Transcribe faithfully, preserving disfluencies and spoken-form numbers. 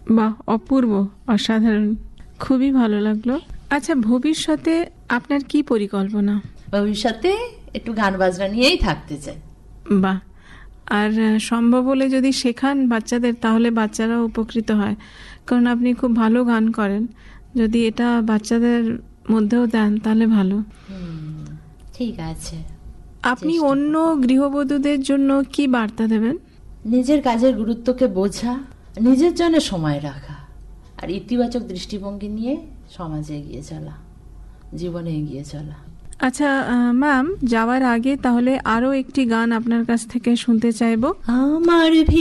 বাহ, অপূর্ব, অসাধারণ, খুবই ভালো লাগলো। আচ্ছা, ভবিষ্যতে আপনার কি পরিকল্পনা? ভবিষ্যতে একটু গান বাজনা নিয়েই থাকতে চাই। বাহ, আর সম্ভব হলে যদি শেখান বাচ্চাদের, তাহলে বাচ্চারা উপকৃত হয়, কারণ আপনি খুব ভালো গান করেন। যদি এটা বাচ্চাদের মধ্যেও দেন তাহলে ভালো। ঠিক আছে। আপনি অন্য গৃহবধূদের জন্য কি বার্তা দেবেন? নিজের কাজের গুরুত্বকে বোঝা, নিজের জন্য সময় রাখা, আর ইতিবাচক দৃষ্টিভঙ্গি নিয়ে সমাজে এগিয়ে চলা, জীবনে এগিয়ে চলা। আচ্ছা ম্যাম, যাওয়ার আগে তাহলে আরো একটি গান আপনার কাছ থেকে শুনতে চাইবো। আমার